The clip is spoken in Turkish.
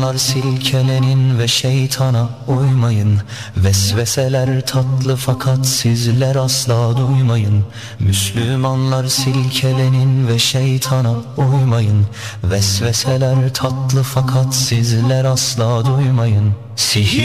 Silkelenin ve şeytana uymayın. Vesveseler tatlı fakat sizler asla duymayın. Müslümanlar silkelenin ve şeytana uymayın. Vesveseler tatlı fakat sizler asla duymayın. Sihir